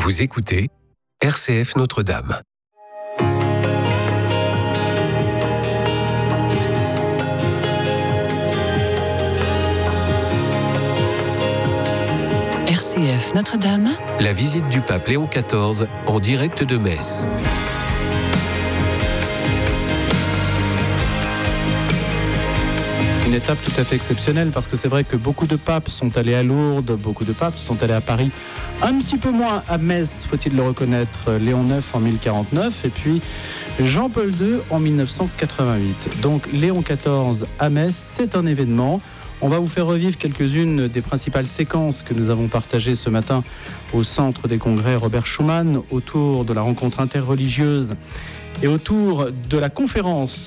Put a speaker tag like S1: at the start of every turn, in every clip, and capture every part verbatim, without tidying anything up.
S1: Vous écoutez R C F Notre-Dame.
S2: R C F Notre-Dame.
S1: La visite du pape Léon quatorze en direct de Metz.
S3: Une étape tout à fait exceptionnelle parce que c'est vrai que beaucoup de papes sont allés à Lourdes, beaucoup de papes sont allés à Paris, un petit peu moins à Metz, faut-il le reconnaître, Léon neuf en mille quarante-neuf et puis Jean-Paul deux en mille neuf cent quatre-vingt-huit. Donc Léon quatorze à Metz, c'est un événement. On va vous faire revivre quelques-unes des principales séquences que nous avons partagées ce matin au Centre des Congrès Robert Schuman autour de la rencontre interreligieuse et autour de la conférence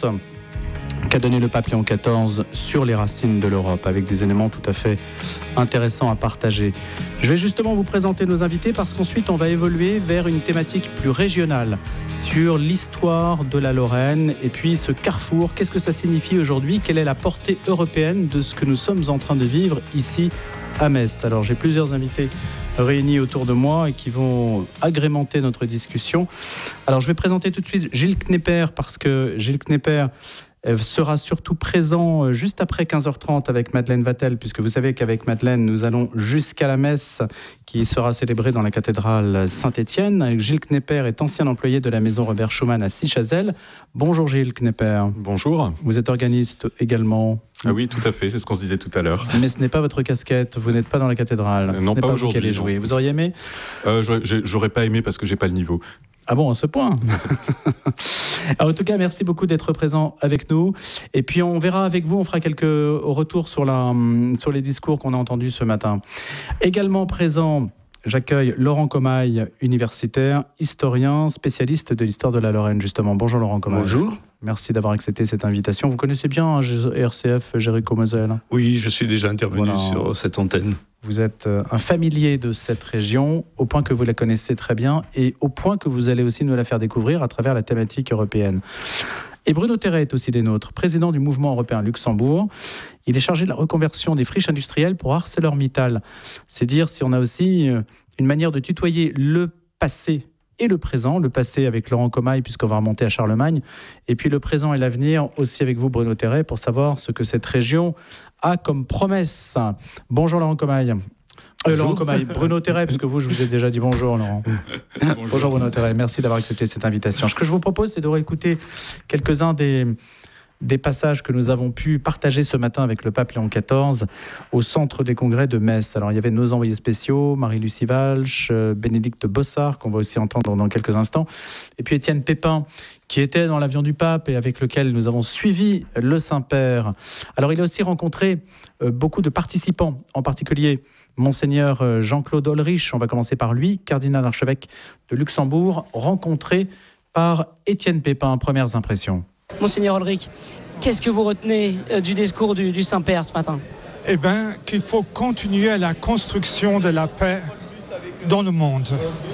S3: qu'a donné le pape Léon quatorze sur les racines de l'Europe, avec des éléments tout à fait intéressants à partager. Je vais justement vous présenter nos invités parce qu'ensuite on va évoluer vers une thématique plus régionale sur l'histoire de la Lorraine et puis ce carrefour, qu'est-ce que ça signifie aujourd'hui, quelle est la portée européenne de ce que nous sommes en train de vivre ici à Metz. Alors j'ai plusieurs invités réunis autour de moi et qui vont agrémenter notre discussion. Alors je vais présenter tout de suite Gilles Knepper parce que Gilles Knepper sera surtout présent juste après quinze heures trente avec Madeleine Vatel, puisque vous savez qu'avec Madeleine, nous allons jusqu'à la messe qui sera célébrée dans la cathédrale Saint-Étienne. Gilles Knepper est ancien employé de la maison Robert Schuman à Sichazel. Bonjour Gilles Knepper.
S4: Bonjour.
S3: Vous êtes organiste également.
S4: Ah oui, tout à fait, c'est ce qu'on se disait tout à l'heure.
S3: Mais ce n'est pas votre casquette, vous n'êtes pas dans la cathédrale.
S4: Euh, non,
S3: ce n'est
S4: pas,
S3: pas
S4: aujourd'hui.
S3: Vous qui allez jouer. Vous auriez aimé
S4: euh, j'aurais, j'aurais pas aimé parce que j'ai pas le niveau.
S3: Ah bon, à ce point. Alors, en tout cas, merci beaucoup d'être présent avec nous. Et puis, on verra avec vous, on fera quelques retours sur, la, sur les discours qu'on a entendus ce matin. Également présent, j'accueille Laurent Comaille, universitaire, historien, spécialiste de l'histoire de la Lorraine, justement. Bonjour Laurent Comaille.
S5: Bonjour.
S3: Merci d'avoir accepté cette invitation. Vous connaissez bien hein, R C F, Jéricho-Moselle ?
S5: Oui, je suis déjà intervenu voilà. sur cette antenne.
S3: Vous êtes un familier de cette région, au point que vous la connaissez très bien et au point que vous allez aussi nous la faire découvrir à travers la thématique européenne. Et Bruno Terret est aussi des nôtres, président du mouvement européen Luxembourg. Il est chargé de la reconversion des friches industrielles pour ArcelorMittal. C'est dire si on a aussi une manière de tutoyer le passé et le présent, le passé avec Laurent Comaille puisqu'on va remonter à Charlemagne, et puis le présent et l'avenir aussi avec vous Bruno Terret pour savoir ce que cette région a comme promesse. Bonjour Laurent Comaille. Euh, Laurent Comaille, Bruno Terret, parce que vous, je vous ai déjà dit bonjour Laurent. bonjour. bonjour Bruno Terret, merci d'avoir accepté cette invitation. Ce que je vous propose, c'est de réécouter quelques-uns des... des passages que nous avons pu partager ce matin avec le pape Léon quatorze au Centre des Congrès de Metz. Alors, il y avait nos envoyés spéciaux, Marie-Lucie Walsh, Bénédicte Bossard, qu'on va aussi entendre dans quelques instants, et puis Étienne Pépin, qui était dans l'avion du pape et avec lequel nous avons suivi le Saint-Père. Alors, il a aussi rencontré beaucoup de participants, en particulier Monseigneur Jean-Claude Olrich, on va commencer par lui, cardinal archevêque de Luxembourg, rencontré par Étienne Pépin. Premières impressions.
S6: Monseigneur Olrich, qu'est-ce que vous retenez du discours du, du Saint-Père ce matin ?
S7: Eh bien, qu'il faut continuer la construction de la paix dans le monde.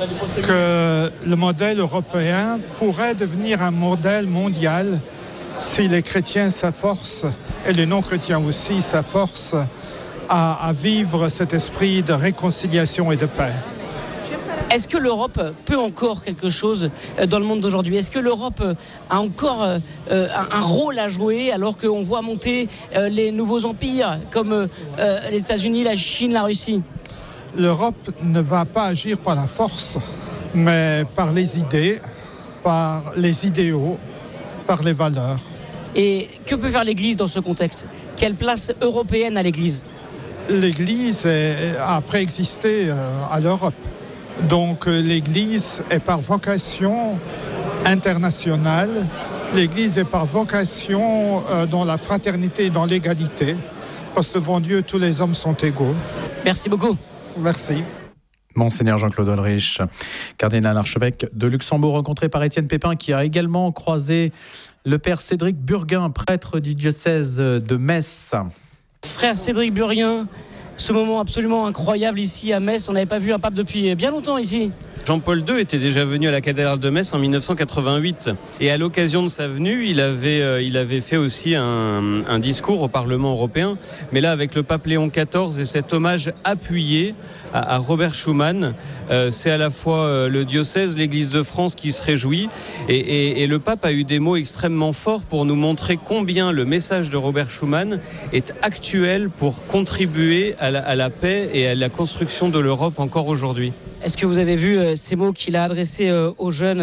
S7: Que le modèle européen pourrait devenir un modèle mondial si les chrétiens s'efforcent, et les non-chrétiens aussi s'efforcent, à, à vivre cet esprit de réconciliation et de paix.
S6: Est-ce que l'Europe peut encore quelque chose dans le monde d'aujourd'hui ? Est-ce que l'Europe a encore un rôle à jouer alors qu'on voit monter les nouveaux empires comme les États-Unis, la Chine, la Russie ?
S7: L'Europe ne va pas agir par la force, mais par les idées, par les idéaux, par les valeurs.
S6: Et que peut faire l'Église dans ce contexte ? Quelle place européenne a l'Église ?
S7: L'Église est, a préexisté à l'Europe. Donc l'Église est par vocation internationale, l'Église est par vocation euh, dans la fraternité et dans l'égalité, parce que devant Dieu, tous les hommes sont égaux.
S6: Merci beaucoup.
S7: Merci.
S3: Monseigneur Jean-Claude Olrich, cardinal archevêque de Luxembourg, rencontré par Étienne Pépin, qui a également croisé le père Cédric Burguin, prêtre du diocèse de Metz.
S6: Frère Cédric Burguin, ce moment absolument incroyable ici à Metz. On n'avait pas vu un pape depuis bien longtemps ici.
S8: Jean-Paul deux était déjà venu à la cathédrale de Metz en mille neuf cent quatre-vingt-huit. Et à l'occasion de sa venue, il avait, euh, il avait fait aussi un, un discours au Parlement européen. Mais là, avec le pape Léon quatorze et cet hommage appuyé à, à Robert Schuman, Euh, c'est à la fois euh, le diocèse, l'Église de France qui se réjouit. Et, et, et le pape a eu des mots extrêmement forts pour nous montrer combien le message de Robert Schuman est actuel pour contribuer à la, à la paix et à la construction de l'Europe encore aujourd'hui.
S6: Est-ce que vous avez vu euh, ces mots qu'il a adressés euh, aux jeunes ?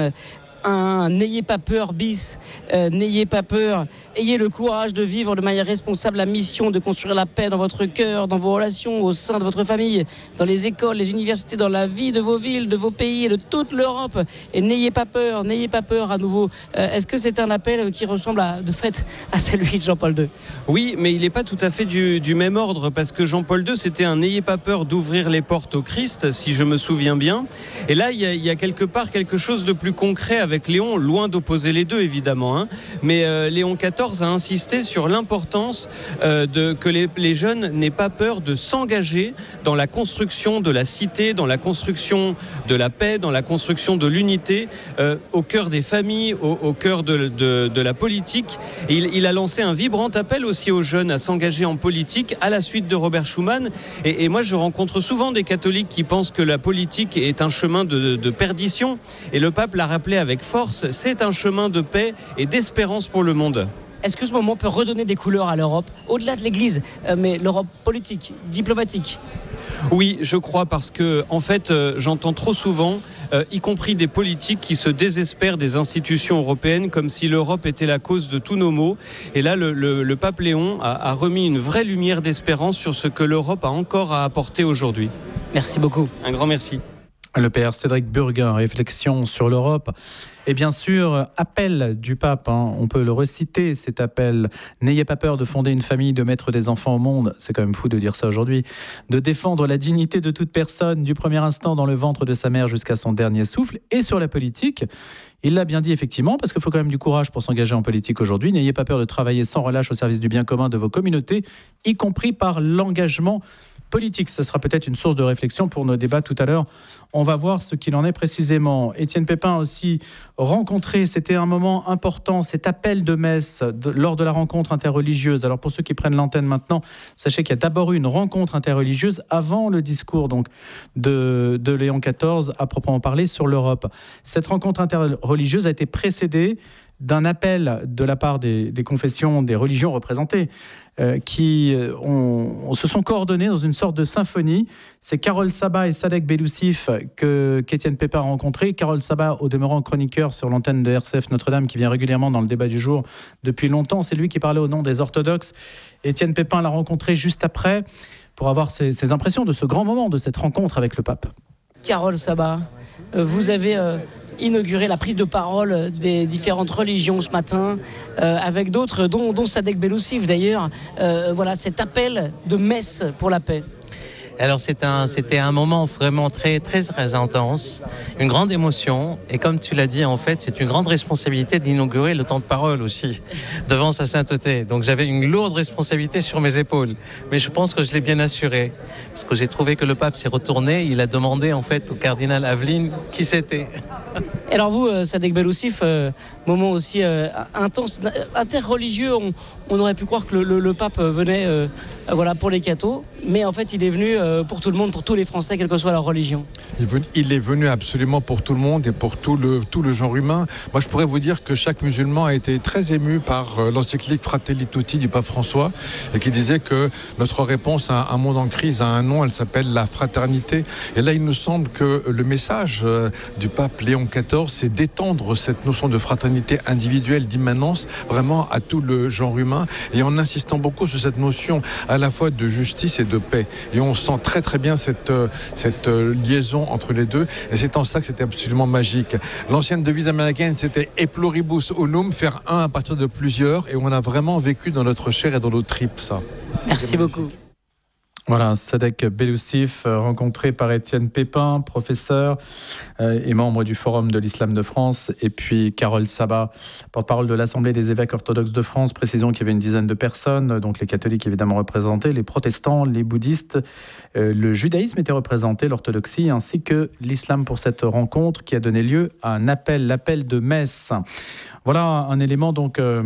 S6: Un n'ayez pas peur bis, euh, n'ayez pas peur, ayez le courage de vivre de manière responsable la mission de construire la paix dans votre cœur, dans vos relations, au sein de votre famille, dans les écoles, les universités, dans la vie de vos villes, de vos pays et de toute l'Europe. Et n'ayez pas peur, n'ayez pas peur à nouveau. Euh, est-ce que c'est un appel qui ressemble à, de fait à celui de Jean-Paul deux ?
S8: Oui, mais il n'est pas tout à fait du, du même ordre, parce que Jean-Paul deux, c'était un n'ayez pas peur d'ouvrir les portes au Christ, si je me souviens bien. Et là, il y a, il y a quelque part quelque chose de plus concret avec Léon, loin d'opposer les deux évidemment, hein. mais euh, Léon quatorze a insisté sur l'importance euh, de, que les, les jeunes n'aient pas peur de s'engager dans la construction de la cité, dans la construction de la paix, dans la construction de l'unité, euh, au cœur des familles, au, au cœur de, de, de la politique. Et il, il a lancé un vibrant appel aussi aux jeunes à s'engager en politique à la suite de Robert Schuman. Et, et moi, je rencontre souvent des catholiques qui pensent que la politique est un chemin de, de perdition. Et le pape l'a rappelé avec force, c'est un chemin de paix et d'espérance pour le monde.
S6: Est-ce que ce moment peut redonner des couleurs à l'Europe, au-delà de l'Église, euh, mais l'Europe politique, diplomatique ?
S8: Oui, je crois, parce que en fait, euh, j'entends trop souvent, euh, y compris des politiques qui se désespèrent des institutions européennes, comme si l'Europe était la cause de tous nos maux. Et là, le, le, le pape Léon a, a remis une vraie lumière d'espérance sur ce que l'Europe a encore à apporter aujourd'hui.
S6: Merci beaucoup.
S8: Un grand merci.
S3: Le père Cédric Burguin, réflexion sur l'Europe. Et bien sûr, appel du pape, hein, on peut le reciter, cet appel. N'ayez pas peur de fonder une famille, de mettre des enfants au monde. C'est quand même fou de dire ça aujourd'hui. De défendre la dignité de toute personne, du premier instant dans le ventre de sa mère jusqu'à son dernier souffle. Et sur la politique, il l'a bien dit effectivement, parce qu'il faut quand même du courage pour s'engager en politique aujourd'hui. N'ayez pas peur de travailler sans relâche au service du bien commun de vos communautés, y compris par l'engagement politique. Ça sera peut-être une source de réflexion pour nos débats tout à l'heure. On va voir ce qu'il en est précisément. Étienne Pépin a aussi rencontré, c'était un moment important, cet appel de messe de, lors de la rencontre interreligieuse. Alors pour ceux qui prennent l'antenne maintenant, sachez qu'il y a d'abord eu une rencontre interreligieuse avant le discours donc, de, de Léon quatorze à proprement parler sur l'Europe. Cette rencontre interreligieuse a été précédée d'un appel de la part des, des confessions, des religions représentées, euh, qui ont, on se sont coordonnés dans une sorte de symphonie. C'est Carole Sabat et Sadek Beloussif que, qu'Étienne Pépin a rencontré. Carole Sabat, au demeurant chroniqueur sur l'antenne de R C F Notre-Dame, qui vient régulièrement dans le débat du jour depuis longtemps. C'est lui qui parlait au nom des orthodoxes. Étienne Pépin l'a rencontré juste après pour avoir ses, ses impressions de ce grand moment, de cette rencontre avec le pape.
S6: Carole Sabat, vous avez... Euh... inaugurer la prise de parole des différentes religions ce matin, euh, avec d'autres, dont, dont Sadek Beloussif d'ailleurs. Euh, voilà, cet appel de messe pour la paix.
S9: Alors c'est un, c'était un moment vraiment très, très, très intense, une grande émotion. Et comme tu l'as dit, en fait, c'est une grande responsabilité d'inaugurer le temps de parole aussi, devant sa sainteté. Donc j'avais une lourde responsabilité sur mes épaules. Mais je pense que je l'ai bien assuré. Parce que j'ai trouvé que le pape s'est retourné, il a demandé en fait au cardinal Aveline qui c'était.
S6: Et alors vous, euh, Sadek Beloussif, euh, moment aussi euh, intense, interreligieux, on, on aurait pu croire que le, le, le pape venait euh, voilà, pour les cathos, mais en fait il est venu euh, pour tout le monde, pour tous les Français, quelle que soit leur religion.
S10: Il est venu absolument pour tout le monde et pour tout le, tout le genre humain. Moi je pourrais vous dire que chaque musulman a été très ému par euh, l'encyclique Fratelli Tutti du pape François, et qui disait que notre réponse à un monde en crise a un nom, elle s'appelle la fraternité. Et là il nous semble que le message euh, du pape Léon quatorze, c'est d'étendre cette notion de fraternité individuelle, d'immanence, vraiment à tout le genre humain, et en insistant beaucoup sur cette notion à la fois de justice et de paix. Et on sent très très bien cette, cette liaison entre les deux, et c'est en ça que c'était absolument magique. L'ancienne devise américaine, c'était « E pluribus unum », faire un à partir de plusieurs, et on a vraiment vécu dans notre chair et dans nos tripes ça.
S6: Merci beaucoup.
S3: Voilà, Sadek Beloussif, rencontré par Étienne Pépin, professeur euh, et membre du Forum de l'Islam de France, et puis Carole Sabat, porte-parole de l'Assemblée des évêques orthodoxes de France. Précisons qu'il y avait une dizaine de personnes, donc les catholiques évidemment représentés, les protestants, les bouddhistes, euh, le judaïsme était représenté, l'orthodoxie, ainsi que l'islam pour cette rencontre qui a donné lieu à un appel, l'appel de messe. Voilà un élément donc... Euh,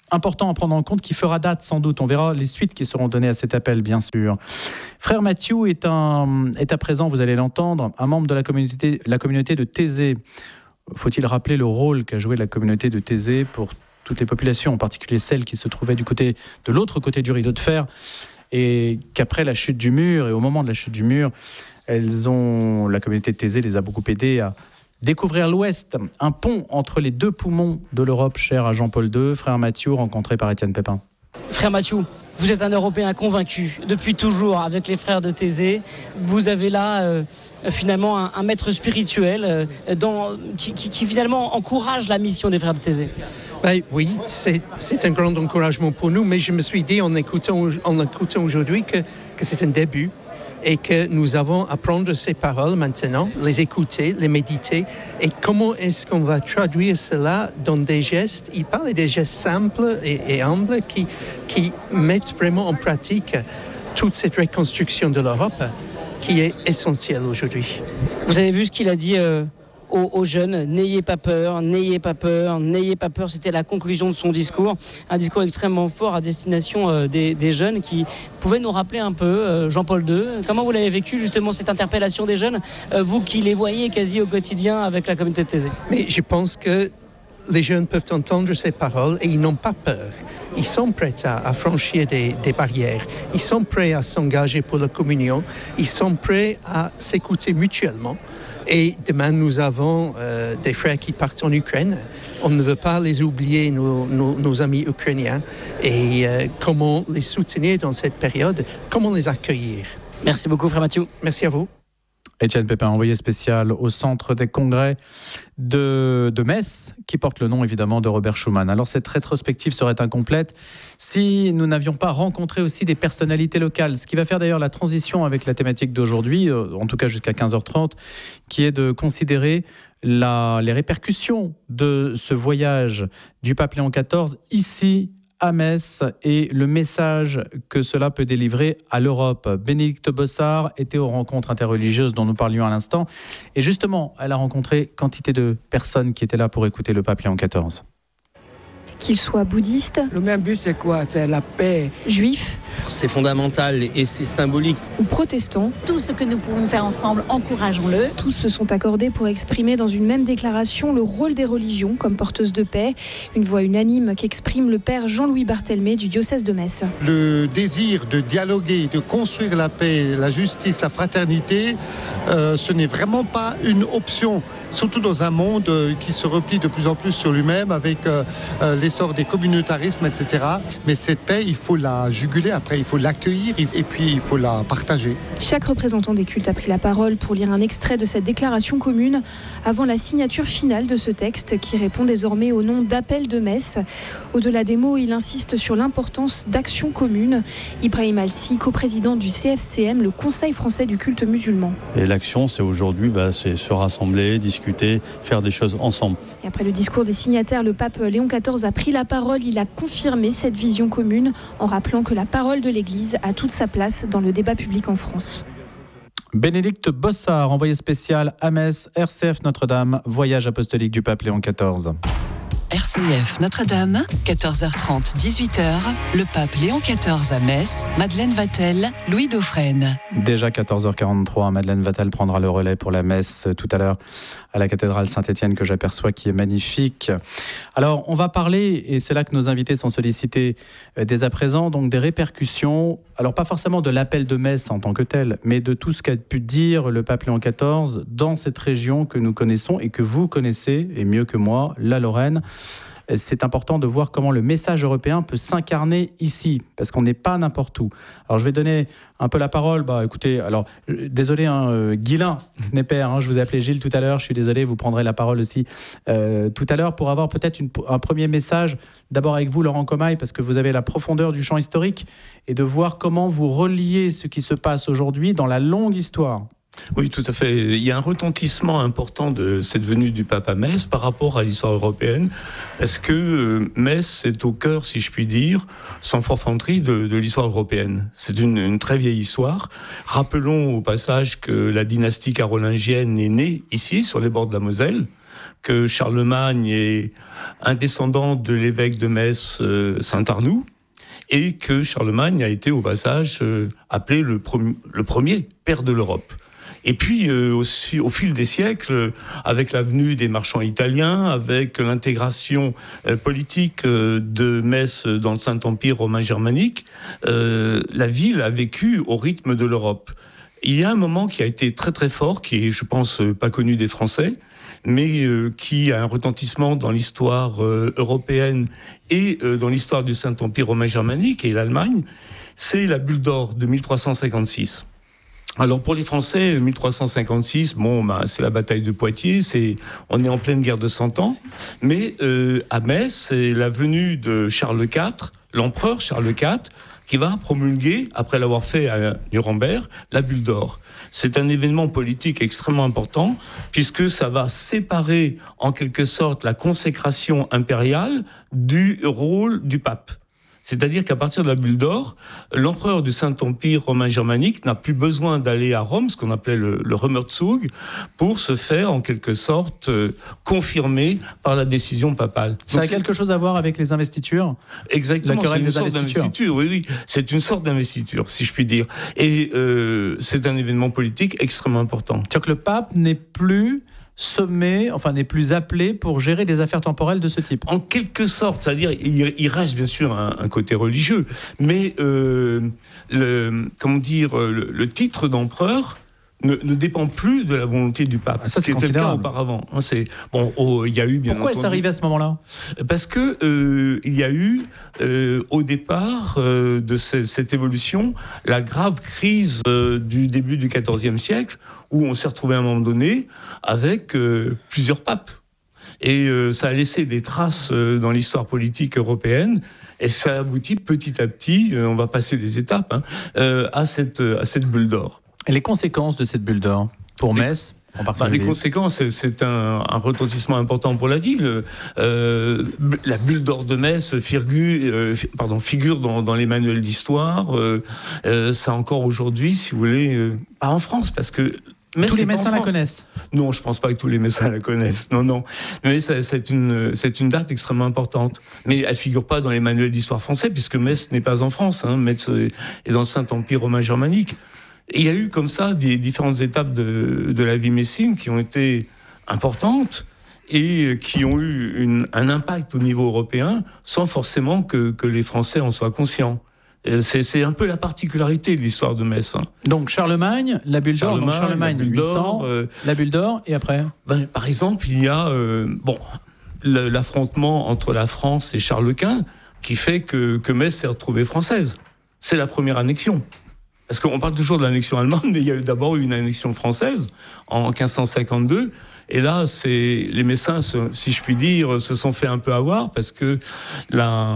S3: important à prendre en compte qui fera date sans doute. On verra les suites qui seront données à cet appel, bien sûr. Frère Mathieu est, un, est à présent, vous allez l'entendre, un membre de la communauté, la communauté de Thésée. Faut-il rappeler le rôle qu'a joué la communauté de Thésée pour toutes les populations, en particulier celles qui se trouvaient du côté, de l'autre côté du rideau de fer, et qu'après la chute du mur, et au moment de la chute du mur, elles ont, la communauté de Thésée les a beaucoup aidées à découvrir l'Ouest, un pont entre les deux poumons de l'Europe, cher à Jean-Paul deux, frère Mathieu, rencontré par Étienne Pépin.
S6: Frère Mathieu, vous êtes un Européen convaincu depuis toujours avec les frères de Thésée. Vous avez là euh, finalement un, un maître spirituel euh, dans, qui, qui, qui finalement encourage la mission des frères de Thésée.
S11: Ben, oui, c'est, c'est un grand encouragement pour nous, mais je me suis dit en écoutant, en écoutant aujourd'hui que, que c'est un début et que nous avons à prendre ces paroles maintenant, les écouter, les méditer. Et comment est-ce qu'on va traduire cela dans des gestes? Il parle des gestes simples et, et humbles qui, qui mettent vraiment en pratique toute cette reconstruction de l'Europe qui est essentielle aujourd'hui.
S6: Vous avez vu ce qu'il a dit euh, aux, aux jeunes, n'ayez pas peur, n'ayez pas peur, n'ayez pas peur. C'était la conclusion de son discours, un discours extrêmement fort à destination euh, des, des jeunes qui pouvaient nous rappeler un peu euh, Jean-Paul deux. Comment vous l'avez vécu justement cette interpellation des jeunes, euh, vous qui les voyez quasi au quotidien avec la communauté de Thésée?
S11: Mais je pense que les jeunes peuvent entendre ces paroles et ils n'ont pas peur. Ils sont prêts à, à franchir des, des barrières. Ils sont prêts à s'engager pour la communion. Ils sont prêts à s'écouter mutuellement. Et demain, nous avons euh, des frères qui partent en Ukraine. On ne veut pas les oublier, nos, nos, nos amis ukrainiens. Et euh, comment les soutenir dans cette période, comment les accueillir.
S6: Merci beaucoup, frère Mathieu.
S11: Merci à vous.
S3: Étienne Pépin, envoyé spécial au centre des congrès de, de Metz, qui porte le nom évidemment de Robert Schuman. Alors cette rétrospective serait incomplète si nous n'avions pas rencontré aussi des personnalités locales, ce qui va faire d'ailleurs la transition avec la thématique d'aujourd'hui, en tout cas jusqu'à quinze heures trente, qui est de considérer la, les répercussions de ce voyage du pape Léon quatorze ici à Metz et le message que cela peut délivrer à l'Europe. Bénédicte Bossard était aux rencontres interreligieuses dont nous parlions à l'instant. Et justement, elle a rencontré quantité de personnes qui étaient là pour écouter le pape Léon quatorze.
S12: Qu'ils soient bouddhistes,
S13: le même but c'est quoi? C'est la paix.
S12: Juifs,
S14: c'est fondamental et c'est symbolique.
S12: Ou protestants.
S15: Tout ce que nous pouvons faire ensemble, encourageons-le.
S12: Tous se sont accordés pour exprimer dans une même déclaration le rôle des religions comme porteuses de paix. Une voix unanime qu'exprime le père Jean-Louis Barthelmé du diocèse de Metz.
S16: Le désir de dialoguer, de construire la paix, la justice, la fraternité, euh, ce n'est vraiment pas une option. Surtout dans un monde euh, qui se replie de plus en plus sur lui-même avec euh, euh, l'essor des communautarismes, et cetera. Mais cette paix, il faut la juguler, après il faut l'accueillir et puis il faut la partager.
S12: Chaque représentant des cultes a pris la parole pour lire un extrait de cette déclaration commune avant la signature finale de ce texte qui répond désormais au nom d'appel de Metz. Au-delà des mots, il insiste sur l'importance d'actions communes. Ibrahim Alsi, coprésident du C F C M, le Conseil français du culte musulman.
S17: Et l'action, c'est aujourd'hui, bah, c'est se rassembler, discuter, faire des choses ensemble.
S12: Et après le discours des signataires, le pape Léon quatorze a pris la parole. Il a confirmé cette vision commune en rappelant que la parole de l'Église a toute sa place dans le débat public en France.
S3: Bénédicte Bossard, envoyé spécial à Metz, R C F Notre-Dame, voyage apostolique du pape Léon quatorze.
S2: R C F Notre-Dame, quatorze heures trente, dix-huit heures, le pape Léon quatorze à Metz, Madeleine Vatel, Louis Dauphren.
S3: Déjà quatorze heures quarante-trois, Madeleine Vatel prendra le relais pour la messe tout à l'heure à la cathédrale Saint-Étienne que j'aperçois qui est magnifique. Alors on va parler, et c'est là que nos invités sont sollicités dès à présent, donc des répercussions, alors pas forcément de l'appel de Metz en tant que tel, mais de tout ce qu'a pu dire le pape Léon quatorze dans cette région que nous connaissons et que vous connaissez, et mieux que moi, la Lorraine. C'est important de voir comment le message européen peut s'incarner ici, parce qu'on n'est pas n'importe où. Alors je vais donner un peu la parole. Bah écoutez, alors euh, désolé, hein, euh, Guilain Népère, hein, je vous ai appelé Gilles tout à l'heure. Je suis désolé, vous prendrez la parole aussi euh, tout à l'heure pour avoir peut-être une, un premier message. D'abord avec vous, Laurent Comaille, parce que vous avez la profondeur du champ historique et de voir comment vous reliez ce qui se passe aujourd'hui dans la longue histoire.
S5: Oui, tout à fait. Il y a un retentissement important de cette venue du pape à Metz par rapport à l'histoire européenne, parce que Metz est au cœur, si je puis dire, sans forfanterie, de, de l'histoire européenne. C'est une, une très vieille histoire. Rappelons au passage que la dynastie carolingienne est née ici, sur les bords de la Moselle, que Charlemagne est un descendant de l'évêque de Metz, euh, Saint-Arnoux, et que Charlemagne a été au passage euh, appelé le, prom- le premier père de l'Europe. Et puis, euh, aussi, au fil des siècles, avec la venue des marchands italiens, avec l'intégration euh, politique euh, de Metz dans le Saint-Empire romain germanique, euh, la ville a vécu au rythme de l'Europe. Il y a un moment qui a été très très fort, qui est, je pense, pas connu des Français, mais euh, qui a un retentissement dans l'histoire euh, européenne et euh, dans l'histoire du Saint-Empire romain germanique et l'Allemagne, c'est la bulle d'or de mille trois cent cinquante-six. Alors pour les Français, mille trois cent cinquante-six, bon, bah, c'est la bataille de Poitiers, c'est, on est en pleine guerre de Cent Ans, mais euh, à Metz, c'est la venue de Charles quatre, l'empereur Charles quatre, qui va promulguer, après l'avoir fait à Nuremberg, la bulle d'or. C'est un événement politique extrêmement important, puisque ça va séparer en quelque sorte la consécration impériale du rôle du pape. C'est-à-dire qu'à partir de la bulle d'or, l'empereur du Saint-Empire romain germanique n'a plus besoin d'aller à Rome, ce qu'on appelait le, le Remmerzug, pour se faire en quelque sorte euh, confirmer par la décision papale.
S3: Ça Donc a c'est... quelque chose à voir avec les investitures ?
S5: Exactement,
S3: c'est une
S5: des sorte d'investiture. Oui, oui, c'est une sorte d'investiture, si je puis dire. Et euh, c'est un événement politique extrêmement important.
S3: C'est-à-dire que le pape n'est plus sommé, enfin n'est plus appelé pour gérer des affaires temporelles de ce type.
S5: En quelque sorte, c'est-à-dire il, il reste bien sûr un, un côté religieux, mais euh, le, comment dire, le, le titre d'empereur ne, ne dépend plus de la volonté du pape.
S3: Ah, ça, c'est
S5: c'était le cas
S3: considérable.
S5: auparavant. C'est bon, oh, il y a eu bien
S3: Pourquoi
S5: entendu.
S3: est-ce arrivé à ce moment-là ?
S5: Parce que euh, il y a eu euh, au départ euh, de ce, cette évolution la grave crise euh, du début du quatorzième siècle, où on s'est retrouvé à un moment donné avec euh, plusieurs papes. Et euh, ça a laissé des traces euh, dans l'histoire politique européenne, et ça aboutit petit à petit, euh, on va passer les étapes, hein, euh, à, cette, à cette bulle d'or.
S3: Et les conséquences de cette bulle d'or pour Metz en
S5: Bah,
S3: particulier ?
S5: les conséquences, c'est, c'est un, un retentissement important pour la ville. Euh, la bulle d'or de Metz figure, euh, pardon, figure dans, dans les manuels d'histoire. Euh, euh, ça encore aujourd'hui, si vous voulez, euh, pas en France, parce que Metz,
S3: tous les
S5: c'est pas en
S3: Messins la
S5: France.
S3: connaissent ?
S5: Non, je pense pas que tous les Messins la connaissent. Non, non. Mais ça, c'est une, c'est une date extrêmement importante. Mais elle figure pas dans les manuels d'histoire français, puisque Metz n'est pas en France. Hein. Metz est dans le Saint-Empire romain germanique. Et il y a eu comme ça des différentes étapes de, de la vie messine qui ont été importantes et qui ont eu une, un impact au niveau européen sans forcément que, que les Français en soient conscients. C'est, c'est un peu la particularité de l'histoire de Metz. Hein.
S3: Donc Charlemagne, la bulle d'or,
S5: Charlemagne,
S3: donc Charlemagne
S5: la bulle
S3: huit cents,
S5: d'or, euh,
S3: la bulle d'or, et après
S5: ben, par exemple, il y a euh, bon, le, l'affrontement entre la France et Charles Quint qui fait que, que Metz s'est retrouvée française. C'est la première annexion. Parce qu'on parle toujours de l'annexion allemande, mais il y a eu d'abord eu une annexion française en quinze cent cinquante-deux. Et là, c'est, les Messins, si je puis dire, se sont fait un peu avoir parce que la,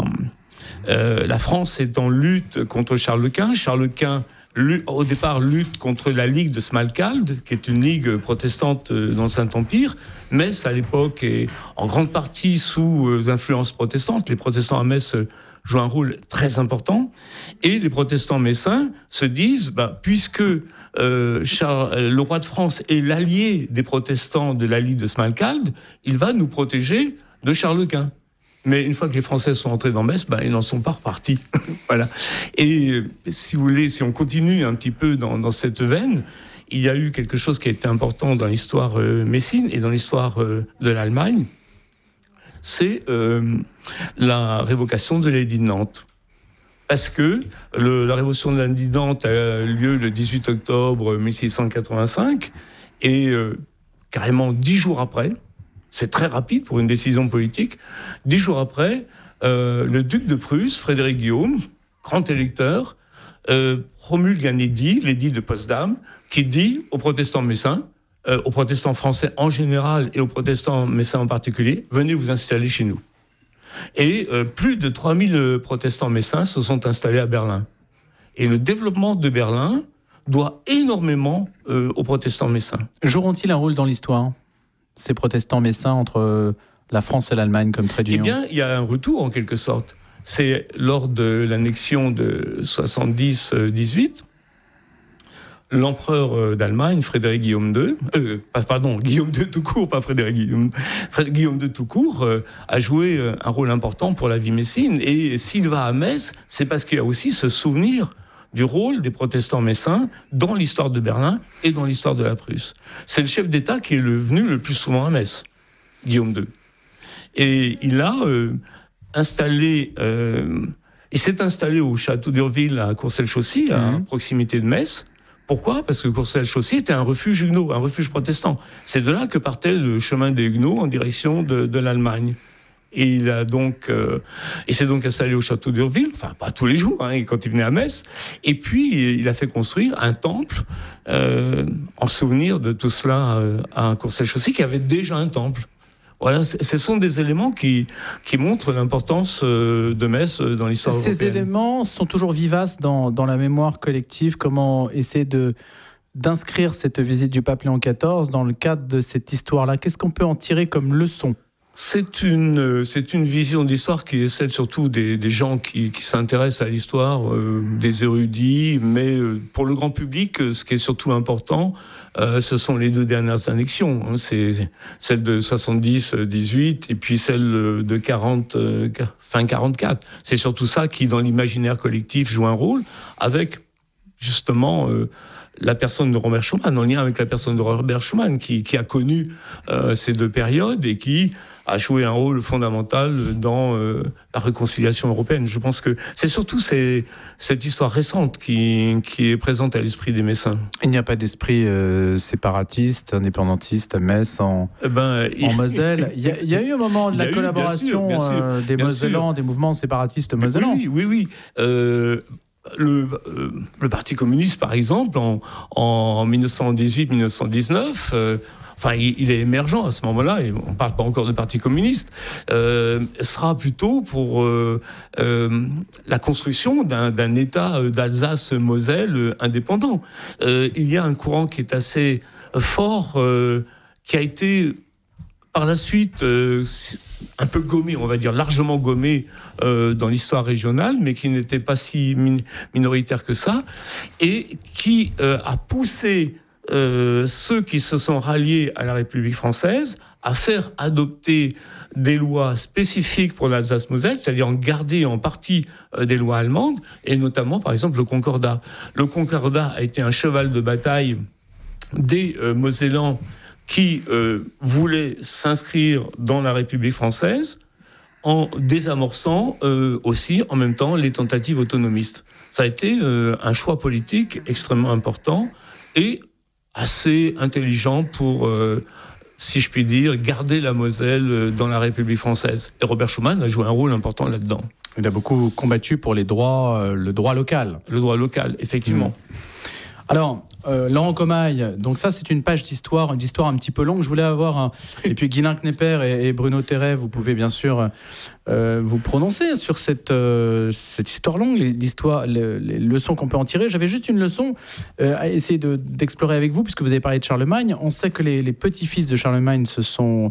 S5: euh, la France est en lutte contre Charles Quint. Charles Quint, au départ, lutte contre la Ligue de Smalkalde, qui est une ligue protestante dans le Saint-Empire. Metz, à l'époque, est en grande partie sous influence protestante. Les protestants à Metz jouent un rôle très important. Et les protestants messins se disent, bah, puisque euh, Charles, le roi de France est l'allié des protestants de la Ligue de Smalkalde, il va nous protéger de Charles Quint. Mais une fois que les Français sont entrés dans Metz, bah, ils n'en sont pas repartis. Voilà. Et si vous voulez, si on continue un petit peu dans, dans cette veine, il y a eu quelque chose qui a été important dans l'histoire euh, messine et dans l'histoire euh, de l'Allemagne, c'est euh, la révocation de l'édit de Nantes. Parce que le, la révocation de l'édit de Nantes a lieu le dix-huit octobre mille six cent quatre-vingt-cinq, et euh, carrément dix jours après, c'est très rapide pour une décision politique, dix jours après, euh, le duc de Prusse, Frédéric Guillaume, grand électeur, euh, promulgue un édit, l'édit de Potsdam, qui dit aux protestants messins, Euh, aux protestants français en général et aux protestants messins en particulier, venez vous installer chez nous. Et euh, plus de trois mille protestants messins se sont installés à Berlin. Et le développement de Berlin doit énormément euh, aux protestants messins.
S3: Joueront-ils un rôle dans l'histoire, ces protestants messins, entre la France et l'Allemagne comme trait d'union ?
S5: Eh bien, il y a un retour en quelque sorte. C'est lors de l'annexion de soixante-dix dix-huit, l'empereur d'Allemagne, Frédéric Guillaume deux, euh, pardon, Guillaume deux tout court, pas Frédéric Guillaume, Guillaume deux tout court, euh, a joué un rôle important pour la vie messine. Et s'il va à Metz, c'est parce qu'il y a aussi ce souvenir du rôle des protestants messins dans l'histoire de Berlin et dans l'histoire de la Prusse. C'est le chef d'État qui est le, venu le plus souvent à Metz, Guillaume deux. Et il a euh, installé... Euh, il s'est installé au château d'Urville à Courcelles-Chaussy, à mmh. proximité de Metz. Pourquoi ? Parce que Courcelles-Chaussy était un refuge huguenot, un refuge protestant. C'est de là que partait le chemin des Huguenots en direction de, de l'Allemagne. Et il a donc, euh, il s'est donc installé au château d'Urville, enfin pas tous les jours, hein, quand il venait à Metz. Et puis il a fait construire un temple euh, en souvenir de tout cela euh, à Courcelles-Chaussy, qui avait déjà un temple. Voilà, ce sont des éléments qui, qui montrent l'importance de Metz dans l'histoire européenne.
S3: Ces éléments sont toujours vivaces dans, dans la mémoire collective. Comment essayer de, d'inscrire cette visite du pape Léon quatorze dans le cadre de cette histoire-là ? Qu'est-ce qu'on peut en tirer comme leçon ?
S5: C'est une, c'est une vision d'histoire qui est celle surtout des, des gens qui, qui s'intéressent à l'histoire, euh, des érudits, mais euh, pour le grand public, ce qui est surtout important, euh, ce sont les deux dernières annexions. Hein. C'est celle de soixante-dix dix-huit et puis celle de quarante, euh, fin quarante-quatre. C'est surtout ça qui, dans l'imaginaire collectif, joue un rôle, avec justement... Euh, la personne de Robert Schuman, en lien avec la personne de Robert Schuman, qui, qui a connu euh, ces deux périodes et qui a joué un rôle fondamental dans euh, la réconciliation européenne. Je pense que c'est surtout ces, cette histoire récente qui, qui est présente à l'esprit des Messins.
S3: Il n'y a pas d'esprit euh, séparatiste, indépendantiste à Metz, en, eh ben, en il... Moselle. Il y, a, il y a eu un moment de la collaboration bien sûr, bien sûr, euh, des Mosellans, des mouvements séparatistes mosellans.
S5: Oui, oui, oui. Euh, Le, euh, le Parti communiste, par exemple, en, en dix-neuf cent dix-huit dix-neuf cent dix-neuf, euh, enfin, il, il est émergent à ce moment-là, et on ne parle pas encore de Parti communiste, euh, sera plutôt pour euh, euh, la construction d'un, d'un État d'Alsace-Moselle indépendant. Euh, il y a un courant qui est assez fort, euh, qui a été... par la suite, euh, un peu gommé, on va dire, largement gommé euh, dans l'histoire régionale, mais qui n'était pas si min- minoritaire que ça, et qui euh, a poussé euh, ceux qui se sont ralliés à la République française à faire adopter des lois spécifiques pour l'Alsace-Moselle, c'est-à-dire en garder en partie euh, des lois allemandes, et notamment, par exemple, le Concordat. Le Concordat a été un cheval de bataille des euh, Mosellans qui euh, voulait s'inscrire dans la République française en désamorçant euh, aussi, en même temps, les tentatives autonomistes. Ça a été euh, un choix politique extrêmement important et assez intelligent pour, euh, si je puis dire, garder la Moselle dans la République française. Et Robert Schuman a joué un rôle important là-dedans.
S3: Il a beaucoup combattu pour les droits, euh, le droit local.
S5: Le droit local, effectivement.
S3: Mmh. Alors, euh, Laurent Comaille, donc ça c'est une page d'histoire, une histoire un petit peu longue. Je voulais avoir un... Et puis Guylain Knepper et, et Bruno Terret, vous pouvez bien sûr euh, vous prononcer sur cette, euh, cette histoire longue, l'histoire, les, les leçons qu'on peut en tirer. J'avais juste une leçon euh, à essayer de, d'explorer avec vous, puisque vous avez parlé de Charlemagne. On sait que les, les petits-fils de Charlemagne se sont...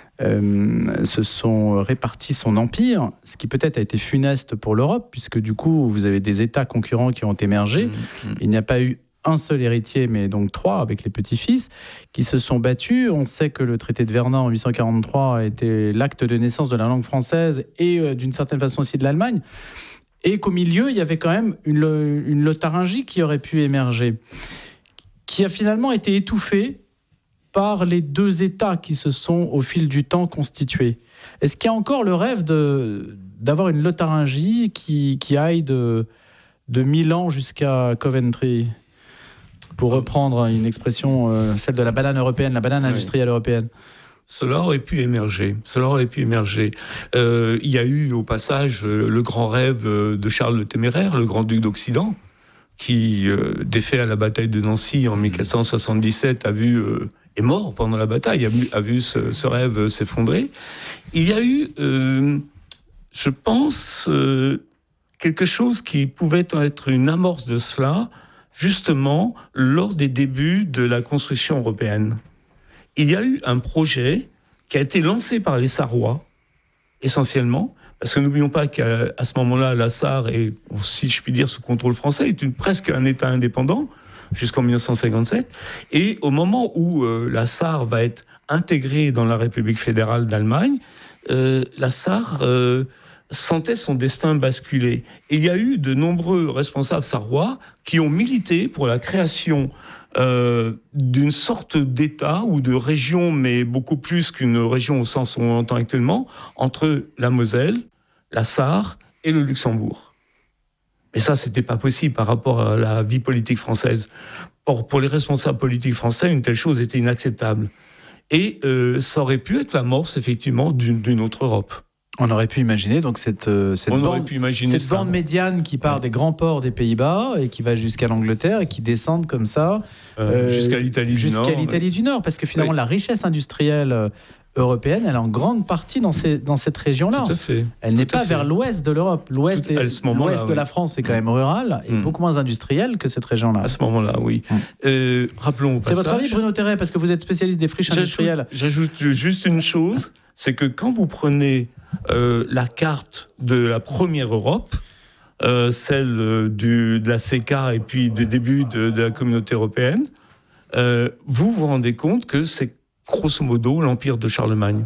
S3: Euh, se sont répartis son empire, ce qui peut-être a été funeste pour l'Europe, puisque du coup vous avez des États concurrents qui ont émergé. Mmh, mmh. Il n'y a pas eu un seul héritier, mais donc trois avec les petits-fils qui se sont battus. On sait que le traité de Verdun en huit cent quarante-trois a été l'acte de naissance de la langue française et euh, d'une certaine façon aussi de l'Allemagne, et qu'au milieu il y avait quand même une, une Lotharingie qui aurait pu émerger, qui a finalement été étouffée par les deux États qui se sont au fil du temps constitués. Est-ce qu'il y a encore le rêve de, d'avoir une Lotharingie qui, qui aille de, de Milan jusqu'à Coventry, pour reprendre une expression, euh, celle de la banane européenne, la banane industrielle oui. européenne?
S5: Cela aurait pu émerger. Cela aurait pu émerger. Euh, il y a eu au passage euh, le grand rêve de Charles le Téméraire, le grand duc d'Occident, qui, euh, défait à la bataille de Nancy en mille quatre cent soixante-dix-sept, a vu... Euh, est mort pendant la bataille, a vu, a vu ce, ce rêve s'effondrer. Il y a eu, euh, je pense, euh, quelque chose qui pouvait être une amorce de cela, justement, lors des débuts de la construction européenne. Il y a eu un projet qui a été lancé par les Sarrois, essentiellement, parce que n'oublions pas qu'à à ce moment-là, la Sarre est, si je puis dire, sous contrôle français, est une, presque un État indépendant. jusqu'en mille neuf cent cinquante-sept. Et au moment où euh, la Sarre va être intégrée dans la République fédérale d'Allemagne, euh, la Sarre euh, sentait son destin basculer. Et il y a eu de nombreux responsables sarrois qui ont milité pour la création euh, d'une sorte d'État ou de région, mais beaucoup plus qu'une région au sens où on l'entend actuellement, entre la Moselle, la Sarre et le Luxembourg. Mais ça, c'était pas possible par rapport à la vie politique française. Or, pour les responsables politiques français, une telle chose était inacceptable. Et euh, ça aurait pu être l'amorce, effectivement, d'une, d'une autre Europe.
S3: On aurait pu imaginer donc cette, euh, cette,
S5: On
S3: bande,
S5: aurait pu imaginer
S3: cette
S5: ça.
S3: bande médiane qui part ouais. des grands ports des Pays-Bas et qui va jusqu'à l'Angleterre et qui descend comme ça
S5: euh, euh, jusqu'à l'Italie
S3: jusqu'à
S5: du Nord.
S3: l'Italie ouais. du Nord, parce que finalement oui. la richesse industrielle européenne, elle est en grande partie dans, ces, dans cette région-là.
S5: Tout à fait.
S3: Elle n'est
S5: Tout
S3: pas vers l'ouest de l'Europe. L'ouest, est, l'ouest de oui. la France est quand même rural et mmh. beaucoup moins industriel que cette région-là.
S5: À ce moment-là, oui. Mmh. Euh, rappelons au
S3: C'est
S5: passage,
S3: votre avis, Bruno Terret, parce que vous êtes spécialiste des friches industrielles.
S5: J'ajoute juste une chose, c'est que quand vous prenez euh, la carte de la première Europe, euh, celle du, de la C E C A et puis du début de, de la communauté européenne, euh, vous vous rendez compte que c'est grosso modo l'empire de Charlemagne.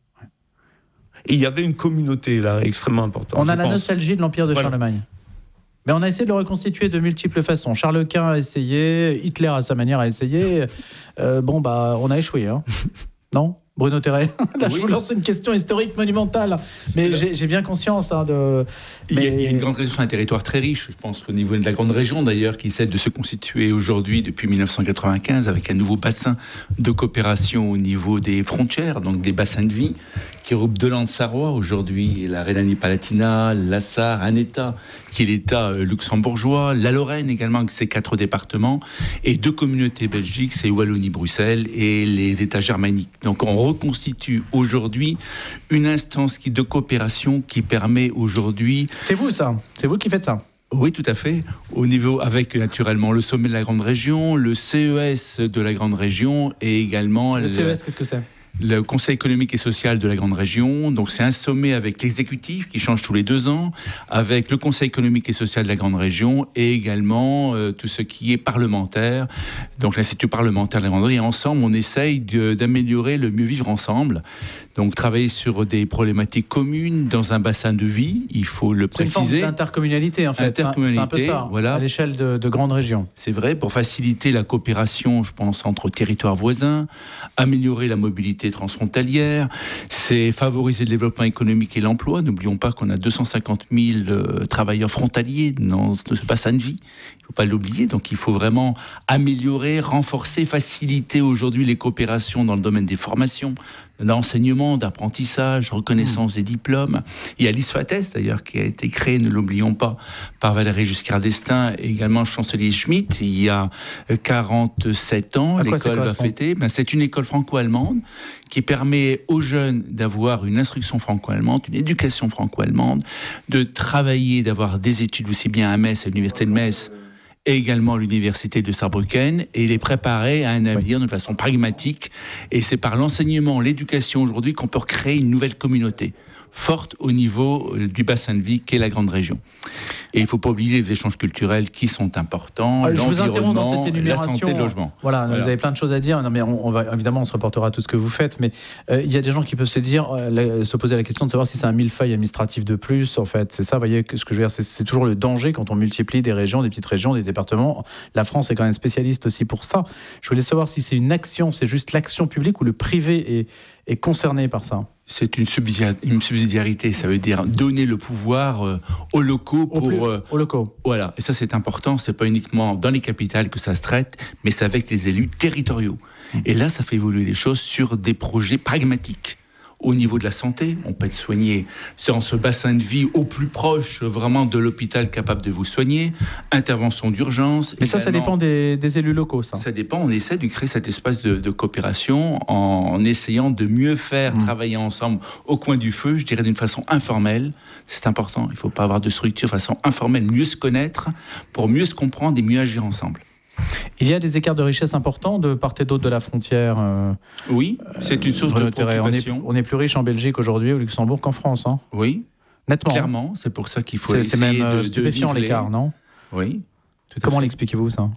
S5: Et il y avait une communauté là extrêmement importante.
S3: On a la
S5: pense.
S3: nostalgie de l'empire de voilà. Charlemagne. Mais on a essayé de le reconstituer de multiples façons. Charles Quint a essayé, Hitler à sa manière a essayé. Euh, bon bah on a échoué, hein. Non ? Bruno Terret, là, oui. je vous lance une question historique monumentale, mais j'ai, j'ai bien conscience hein, de.
S18: Il, mais... y a, il y a une grande région, c'est un territoire très riche, je pense, au niveau de la grande région d'ailleurs, qui essaie de se constituer aujourd'hui depuis dix-neuf cent quatre-vingt-quinze avec un nouveau bassin de coopération au niveau des frontières, donc des bassins de vie qui regroupe deux landes sarrois aujourd'hui, la Rhénanie-Palatinat, la Sarre, un État qui est l'État luxembourgeois, la Lorraine également avec ses quatre départements, et deux communautés belgiques, c'est Wallonie-Bruxelles et les États germaniques. Donc on reconstitue aujourd'hui une instance qui, de coopération qui permet aujourd'hui...
S3: C'est vous ça, c'est vous qui faites ça.
S18: Oui, tout à fait. Au niveau, avec naturellement le sommet de la Grande Région, le C E S de la Grande Région et également...
S3: Le, le... C E S, qu'est-ce que c'est ?
S18: Le Conseil économique et social de la Grande Région. Donc c'est un sommet avec l'exécutif qui change tous les deux ans, avec le Conseil économique et social de la Grande Région et également euh, tout ce qui est parlementaire, donc l'Institut parlementaire de la Grande Région. Et ensemble, on essaye de, d'améliorer le mieux vivre ensemble. Donc travailler sur des problématiques communes dans un bassin de vie, il faut le
S3: c'est
S18: préciser.
S3: C'est une forme d'intercommunalité en fait.
S18: Intercommunalité,
S3: c'est un peu ça,
S18: voilà.
S3: À l'échelle de, de grandes régions.
S18: C'est vrai, pour faciliter la coopération, je pense, entre territoires voisins, améliorer la mobilité transfrontalière, c'est favoriser le développement économique et l'emploi. N'oublions pas qu'on a deux cent cinquante mille euh, travailleurs frontaliers dans ce bassin de vie. Il ne faut pas l'oublier. Donc il faut vraiment améliorer, renforcer, faciliter aujourd'hui les coopérations dans le domaine des formations, d'enseignement, d'apprentissage, reconnaissance mmh. des diplômes. Il y a l'ISFATES d'ailleurs qui a été créé, ne l'oublions pas, par Valéry Giscard d'Estaing et également Chancelier Schmitt il y a quarante-sept ans.
S3: À
S18: l'école va fêter. Ben, c'est une école franco-allemande qui permet aux jeunes d'avoir une instruction franco-allemande, une éducation franco-allemande, de travailler, d'avoir des études aussi bien à Metz, à l'université de Metz, et également l'université de Saarbrücken, et les préparer à un avenir oui. de façon pragmatique. Et c'est par l'enseignement, l'éducation aujourd'hui qu'on peut créer une nouvelle communauté forte au niveau du bassin de vie qu'est la grande région. Et il ne faut pas oublier les échanges culturels qui sont importants,
S3: euh, je vous interromps dans cette énumération.
S18: La santé, le logement.
S3: Voilà, voilà, vous avez plein de choses à dire. Non, mais on, on va, évidemment, on se reportera à tout ce que vous faites, mais euh, il y a des gens qui peuvent se dire, euh, se poser la question de savoir si c'est un millefeuille administratif de plus, en fait. C'est ça, vous voyez, ce que je veux dire, c'est, c'est toujours le danger quand on multiplie des régions, des petites régions, des départements. La France est quand même spécialiste aussi pour ça. Je voulais savoir si c'est une action, c'est juste l'action publique ou le privé est, est concerné par ça.
S18: C'est une subsidiarité, ça veut dire donner le pouvoir euh, aux locaux pour...
S3: Au plus,
S18: euh,
S3: aux locaux.
S18: Voilà, et ça c'est important, c'est pas uniquement dans les capitales que ça se traite, mais c'est avec les élus territoriaux. Mmh. Et là, ça fait évoluer les choses sur des projets pragmatiques. Au niveau de la santé, on peut être soigné dans ce bassin de vie au plus proche vraiment de l'hôpital capable de vous soigner, intervention d'urgence.
S3: Mais ça, ça dépend des, des élus locaux, ça.
S18: Ça dépend, on essaie de créer cet espace de, de coopération en, en essayant de mieux faire mmh. travailler ensemble au coin du feu, je dirais d'une façon informelle. C'est important, il ne faut pas avoir de structure de façon informelle, mieux se connaître pour mieux se comprendre et mieux agir ensemble.
S3: Il y a des écarts de richesse importants de part et d'autre de la frontière. Euh,
S18: oui, c'est une source euh, de préoccupation.
S3: On est, on est plus riche en Belgique aujourd'hui, au Luxembourg, qu'en France. Hein.
S18: Oui,
S3: nettement.
S18: Clairement, c'est pour ça qu'il faut
S3: c'est,
S18: essayer
S3: c'est même
S18: de,
S3: stupéfiant
S18: de
S3: l'écart, non ?
S18: Oui.
S3: Comment l'expliquez-vous ça ?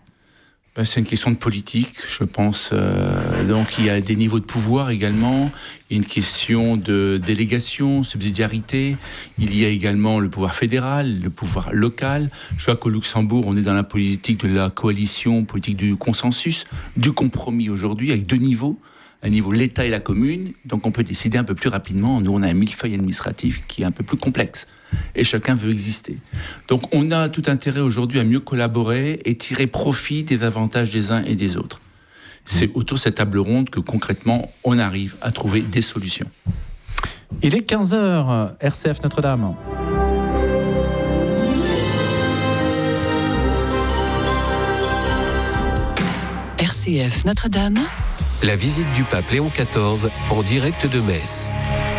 S18: Ben, c'est une question de politique, je pense. Euh, donc il y a des niveaux de pouvoir également. Il y a une question de délégation, subsidiarité. Il y a également le pouvoir fédéral, le pouvoir local. Je vois qu'au Luxembourg, on est dans la politique de la coalition, politique du consensus, du compromis aujourd'hui, avec deux niveaux. Un niveau l'État et la commune. Donc on peut décider un peu plus rapidement. Nous, on a un millefeuille administratif qui est un peu plus complexe. Et chacun veut exister. Donc on a tout intérêt aujourd'hui à mieux collaborer et tirer profit des avantages des uns et des autres. C'est autour de cette table ronde que concrètement on arrive à trouver des solutions.
S3: Il est quinze heures, R C F Notre-Dame.
S2: R C F Notre-Dame.
S1: La visite du pape Léon quatorze en direct de Metz.